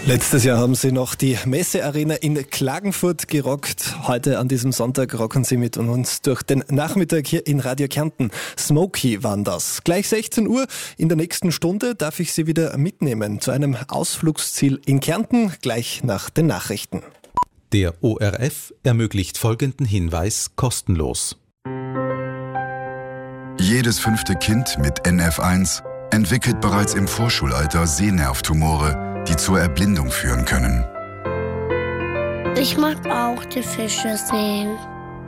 Letztes Jahr haben sie noch die Messearena in Klagenfurt gerockt. Heute an diesem Sonntag rocken sie mit uns durch den Nachmittag hier in Radio Kärnten. Smokey waren das. Gleich 16 Uhr in der nächsten Stunde darf ich Sie wieder mitnehmen zu einem Ausflugsziel in Kärnten, gleich nach den Nachrichten. Der ORF ermöglicht folgenden Hinweis kostenlos. Jedes 5. Kind mit NF1 entwickelt bereits im Vorschulalter Sehnervtumore, die zur Erblindung führen können. Ich mag auch die Fische sehen.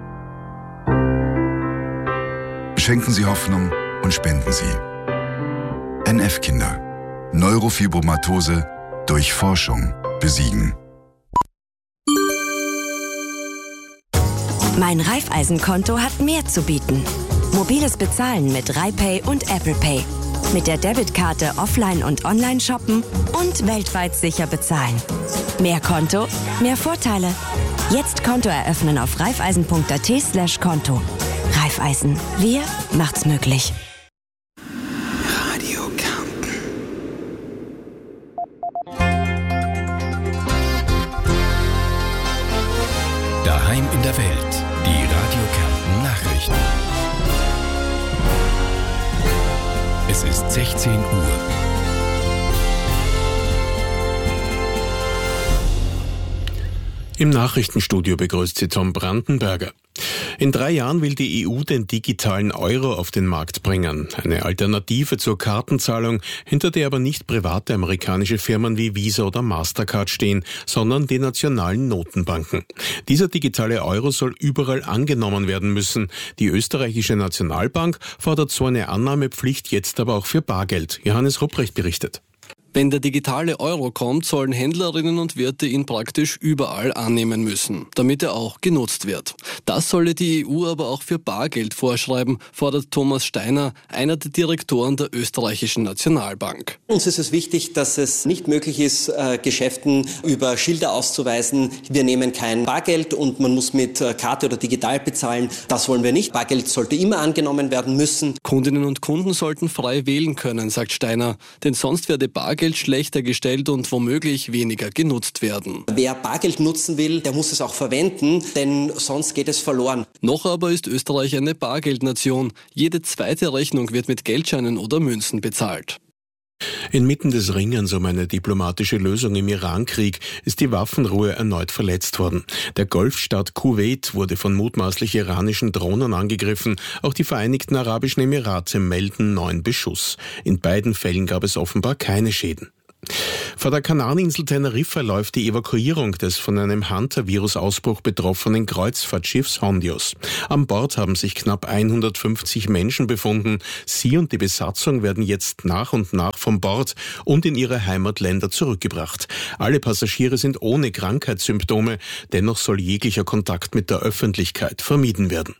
Schenken Sie Hoffnung und spenden Sie. NF-Kinder. Neurofibromatose durch Forschung besiegen. Mein Raiffeisen-Konto hat mehr zu bieten. Mobiles Bezahlen mit RaiPay und Apple Pay. Mit der Debitkarte offline und online shoppen und weltweit sicher bezahlen. Mehr Konto, mehr Vorteile. Jetzt Konto eröffnen auf raiffeisen.at/Konto. Raiffeisen, wir macht's möglich. Radio Kärnten. Daheim in der Welt. Die Radio Kärnten Nachrichten. Es ist 16 Uhr. Im Nachrichtenstudio begrüßt Sie Tom Brandenberger. In 3 Jahren will die EU den digitalen Euro auf den Markt bringen. Eine Alternative zur Kartenzahlung, hinter der aber nicht private amerikanische Firmen wie Visa oder Mastercard stehen, sondern die nationalen Notenbanken. Dieser digitale Euro soll überall angenommen werden müssen. Die österreichische Nationalbank fordert so eine Annahmepflicht jetzt aber auch für Bargeld. Johannes Rupprecht berichtet. Wenn der digitale Euro kommt, sollen Händlerinnen und Wirte ihn praktisch überall annehmen müssen, damit er auch genutzt wird. Das solle die EU aber auch für Bargeld vorschreiben, fordert Thomas Steiner, einer der Direktoren der österreichischen Nationalbank. Uns ist es wichtig, dass es nicht möglich ist, Geschäften über Schilder auszuweisen, wir nehmen kein Bargeld und man muss mit Karte oder digital bezahlen. Das wollen wir nicht. Bargeld sollte immer angenommen werden müssen. Kundinnen und Kunden sollten frei wählen können, sagt Steiner, denn sonst werde Bargeld schlechter gestellt und womöglich weniger genutzt werden. Wer Bargeld nutzen will, der muss es auch verwenden, denn sonst geht es verloren. Noch aber ist Österreich eine Bargeldnation. Jede zweite Rechnung wird mit Geldscheinen oder Münzen bezahlt. Inmitten des Ringens um eine diplomatische Lösung im Irankrieg ist die Waffenruhe erneut verletzt worden. Der Golfstaat Kuwait wurde von mutmaßlich iranischen Drohnen angegriffen. Auch die Vereinigten Arabischen Emirate melden 9 Beschuss. In beiden Fällen gab es offenbar keine Schäden. Vor der Kanareninsel Teneriffa läuft die Evakuierung des von einem Hunter-Virus-Ausbruch betroffenen Kreuzfahrtschiffs Hondios. An Bord haben sich knapp 150 Menschen befunden. Sie und die Besatzung werden jetzt nach und nach von Bord und in ihre Heimatländer zurückgebracht. Alle Passagiere sind ohne Krankheitssymptome, dennoch soll jeglicher Kontakt mit der Öffentlichkeit vermieden werden.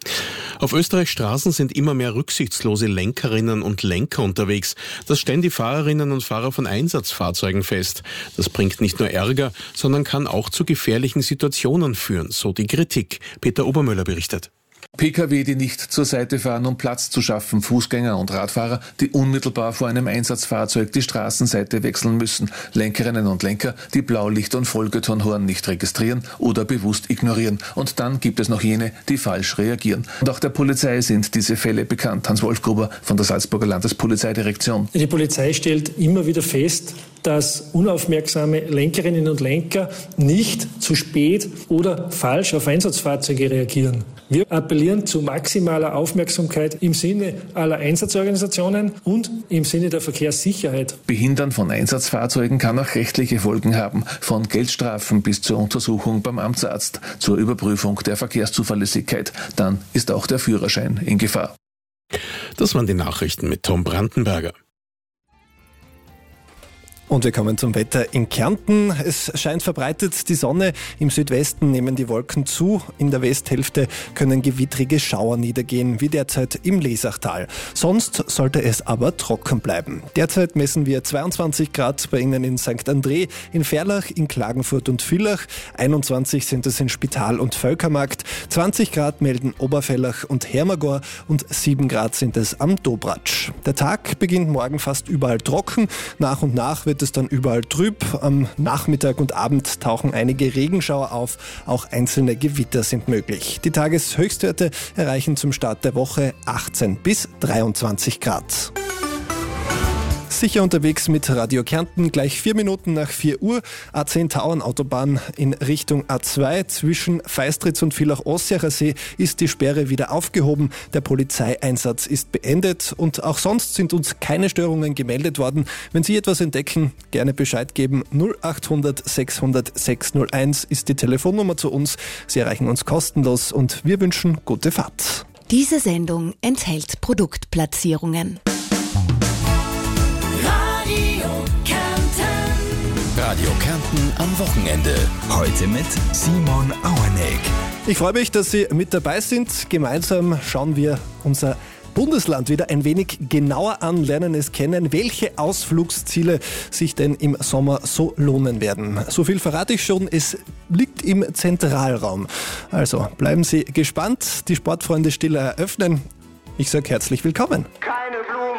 Auf Österreichs Straßen sind immer mehr rücksichtslose Lenkerinnen und Lenker unterwegs. Das stellen die Fahrerinnen und Fahrer von Einsatzfahrzeugen fest. Das bringt nicht nur Ärger, sondern kann auch zu gefährlichen Situationen führen, so die Kritik. Peter Obermöller berichtet. Pkw, die nicht zur Seite fahren, um Platz zu schaffen, Fußgänger und Radfahrer, die unmittelbar vor einem Einsatzfahrzeug die Straßenseite wechseln müssen, Lenkerinnen und Lenker, die Blaulicht- und Folgetonhorn nicht registrieren oder bewusst ignorieren. Und dann gibt es noch jene, die falsch reagieren. Und auch der Polizei sind diese Fälle bekannt. Hans-Wolf Gruber von der Salzburger Landespolizeidirektion. Die Polizei stellt immer wieder fest, dass unaufmerksame Lenkerinnen und Lenker nicht zu spät oder falsch auf Einsatzfahrzeuge reagieren. Wir appellieren zu maximaler Aufmerksamkeit im Sinne aller Einsatzorganisationen und im Sinne der Verkehrssicherheit. Behindern von Einsatzfahrzeugen kann auch rechtliche Folgen haben, von Geldstrafen bis zur Untersuchung beim Amtsarzt, zur Überprüfung der Verkehrszuverlässigkeit. Dann ist auch der Führerschein in Gefahr. Das waren die Nachrichten mit Tom Brandenberger. Und wir kommen zum Wetter in Kärnten. Es scheint verbreitet die Sonne. Im Südwesten nehmen die Wolken zu. In der Westhälfte können gewittrige Schauer niedergehen, wie derzeit im Lesachtal. Sonst sollte es aber trocken bleiben. Derzeit messen wir 22 Grad bei Ihnen in St. André, in Ferlach, in Klagenfurt und Villach. 21 sind es in Spital und Völkermarkt. 20 Grad melden Oberfellach und Hermagor und 7 Grad sind es am Dobratsch. Der Tag beginnt morgen fast überall trocken. Nach und nach wird wird es dann überall trüb. Am Nachmittag und Abend tauchen einige Regenschauer auf. Auch einzelne Gewitter sind möglich. Die Tageshöchstwerte erreichen zum Start der Woche 18 bis 23 Grad. Sicher unterwegs mit Radio Kärnten, gleich 4 Minuten nach 4 Uhr. A10 Tauernautobahn in Richtung A2. Zwischen Feistritz und Villach-Ossiacher See ist die Sperre wieder aufgehoben. Der Polizeieinsatz ist beendet und auch sonst sind uns keine Störungen gemeldet worden. Wenn Sie etwas entdecken, gerne Bescheid geben. 0800 600 601 ist die Telefonnummer zu uns. Sie erreichen uns kostenlos und wir wünschen gute Fahrt. Diese Sendung enthält Produktplatzierungen. Radio Kärnten am Wochenende. Heute mit Simon Auerneck. Ich freue mich, dass Sie mit dabei sind. Gemeinsam schauen wir unser Bundesland wieder ein wenig genauer an, lernen es kennen, welche Ausflugsziele sich denn im Sommer so lohnen werden. So viel verrate ich schon, es liegt im Zentralraum. Also bleiben Sie gespannt, die Sportfreunde Stiller eröffnen. Ich sage herzlich willkommen.